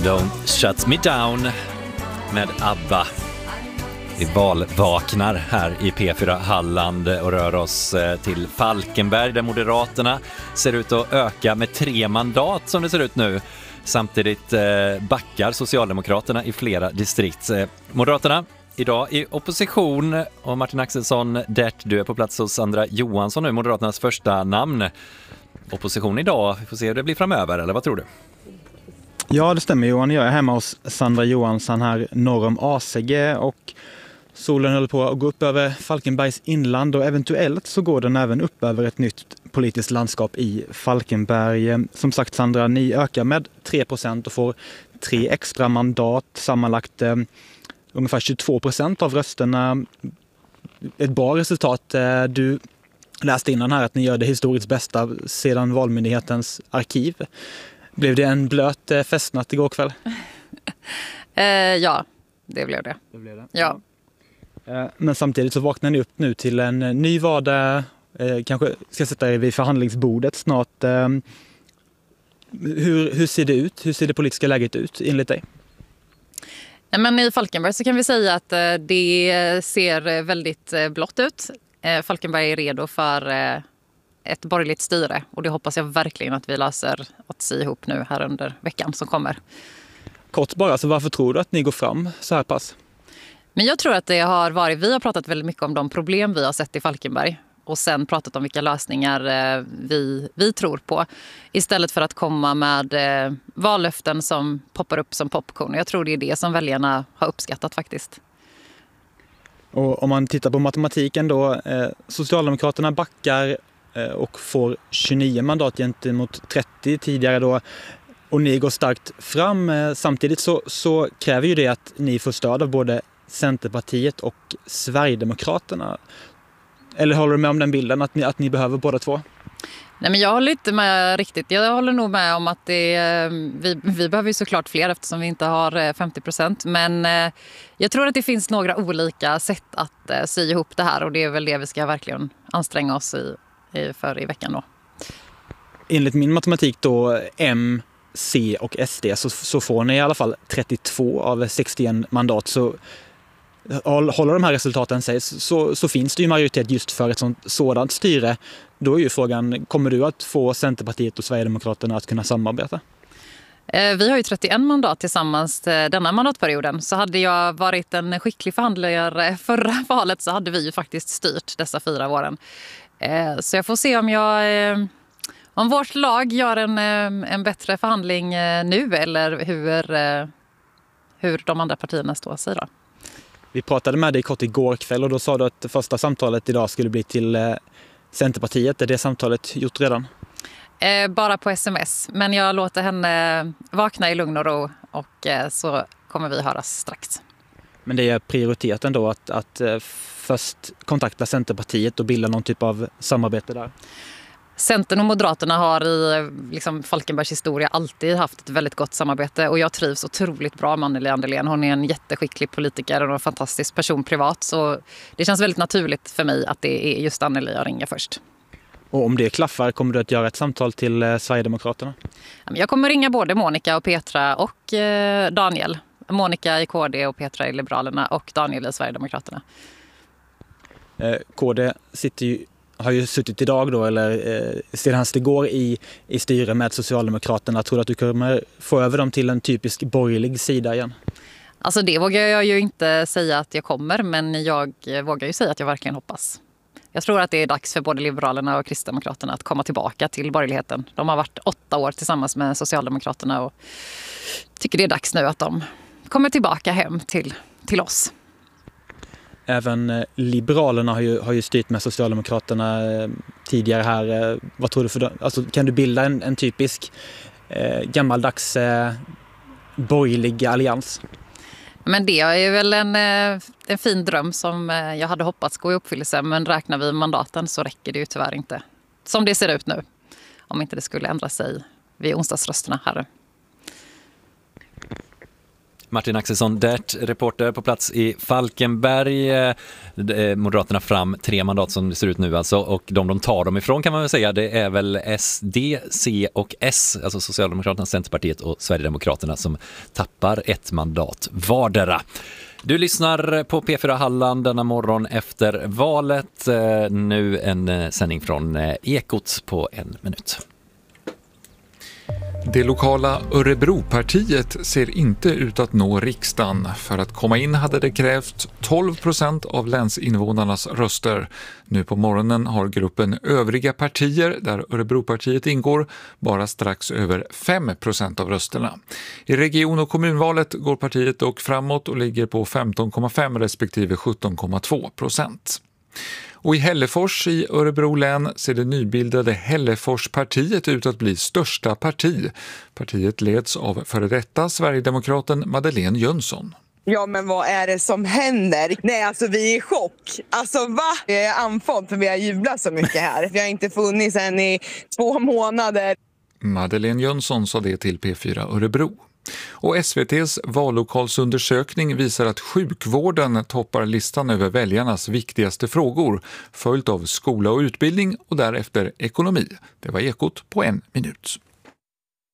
Don't Shut Me Down med ABBA. Vi valvaknar här i P4 Halland och rör oss till Falkenberg där Moderaterna ser ut att öka med 3 mandat som det ser ut nu. Samtidigt backar Socialdemokraterna i flera distrikt. Moderaterna idag i opposition och Martin Axelsson, du är på plats hos Sandra Johansson nu, Moderaternas första namn. Opposition idag, vi får se hur det blir framöver, eller vad tror du? Ja, det stämmer Johan. Jag är hemma hos Sandra Johansson här norr om ACG och solen håller på att gå upp över Falkenbergs inland och eventuellt så går den även upp över ett nytt politiskt landskap i Falkenberg. Som sagt Sandra, ni ökar med 3% och får 3 extra mandat, sammanlagt ungefär 22% av rösterna. Ett bra resultat. Du läste innan här att ni gör det historiskt bästa sedan Valmyndighetens arkiv. Blev det en blöt festnatt igår kväll? Ja, det blev det. Det blev det? Ja. Men samtidigt så vaknar ni upp nu till en ny vardag. Kanske ska sätta er vid förhandlingsbordet snart. Hur ser det ut? Hur ser det politiska läget ut enligt dig? Men i Falkenberg så kan vi säga att det ser väldigt blått ut. Falkenberg är redo för ett borgerligt styre och det hoppas jag verkligen att vi löser att se ihop nu här under veckan som kommer. Kort bara, så varför tror du att ni går fram så här pass? Men jag tror att vi har pratat väldigt mycket om de problem vi har sett i Falkenberg och sen pratat om vilka lösningar vi tror på istället för att komma med vallöften som poppar upp som popcorn. Jag tror det är det som väljarna har uppskattat faktiskt. Och om man tittar på matematiken då, Socialdemokraterna backar och får 29 mandat gentemot 30 tidigare då. Och ni går starkt fram. Samtidigt så kräver ju det att ni får stöd av både Centerpartiet och Sverigedemokraterna. Eller håller du med om den bilden att ni behöver båda två? Nej, men jag håller inte med riktigt. Jag håller nog med om att vi behöver ju såklart fler eftersom vi inte har 50%. Men jag tror att det finns några olika sätt att sy ihop det här och det är väl det vi ska verkligen anstränga oss för i veckan då. Enligt min matematik då, M, C och SD så får ni i alla fall 32 av 61 mandat. Så håller de här resultaten sig så finns det ju majoritet just för ett sådant styre. Då är ju frågan, kommer du att få Centerpartiet och Sverigedemokraterna att kunna samarbeta? Vi har ju 31 mandat tillsammans denna mandatperioden. Så hade jag varit en skicklig förhandlare förra valet så hade vi ju faktiskt styrt dessa 4 åren. Så jag får se om vårt lag gör en bättre förhandling nu eller hur de andra partierna står sig då. Vi pratade med dig kort igår kväll och då sa du att det första samtalet idag skulle bli till Centerpartiet. Är det samtalet gjort redan? Bara på sms. Men jag låter henne vakna i lugn och ro och så kommer vi höras strax. Men det är prioriteten då att först kontakta Centerpartiet och bilda någon typ av samarbete där? Centern och Moderaterna har i Falkenbergs historia alltid haft ett väldigt gott samarbete och jag trivs otroligt bra med Anneli Anderlén. Hon är en jätteskicklig politiker och en fantastisk person privat så det känns väldigt naturligt för mig att det är just Anneli jag ringer först. Och om det klaffar, kommer du att göra ett samtal till Sverigedemokraterna? Jag kommer ringa både Monica och Petra och Daniel. Monica i KD och Petra i Liberalerna och Daniel i Sverigedemokraterna. KD har ju suttit idag då, eller sedan det går i styre med Socialdemokraterna. Tror du att du kommer få över dem till en typisk borgerlig sida igen? Alltså det vågar jag ju inte säga att jag kommer, men jag vågar ju säga att jag verkligen hoppas. Jag tror att det är dags för både Liberalerna och Kristdemokraterna att komma tillbaka till borgerligheten. De har varit 8 år tillsammans med Socialdemokraterna och tycker det är dags nu att de kommer tillbaka hem till oss. Även Liberalerna har ju styrt med Socialdemokraterna tidigare här. Vad tror du för det? Alltså, kan du bilda en typisk gammaldags borgerlig allians? Men det är ju väl en fin dröm som jag hade hoppats gå i uppfyllelse. Men räknar vi mandaten så räcker det ju tyvärr inte. Som det ser ut nu. Om inte det skulle ändra sig vid onsdagsrösterna här. Martin Axelsson Dert, reporter på plats i Falkenberg. Moderaterna fram 3 mandat som det ser ut nu alltså, och de tar dem ifrån kan man väl säga, det är väl SD, C och S, alltså Socialdemokraterna, Centerpartiet och Sverigedemokraterna som tappar 1 mandat vardera. Du lyssnar på P4 Halland denna morgon efter valet. Nu en sändning från Ekot på 1 minut. Det lokala Örebropartiet ser inte ut att nå riksdagen. För att komma in hade det krävt 12% av länsinvånarnas röster. Nu på morgonen har gruppen övriga partier, där Örebropartiet ingår, bara strax över 5% av rösterna. I region- och kommunvalet går partiet dock framåt och ligger på 15,5 respektive 17,2%. Och i Hällefors i Örebro län ser det nybildade Hälleforspartiet ut att bli största parti. Partiet leds av före detta Sverigedemokraten Madeleine Jönsson. Ja, men vad är det som händer? Nej, alltså vi är i chock. Alltså va? Jag är andfådd för vi har jublat så mycket här. Vi har inte funnits än i 2 månader. Madeleine Jönsson sa det till P4 Örebro. Och SVT:s vallokalsundersökning visar att sjukvården toppar listan över väljarnas viktigaste frågor, följt av skola och utbildning och därefter ekonomi. Det var Ekot på 1 minut.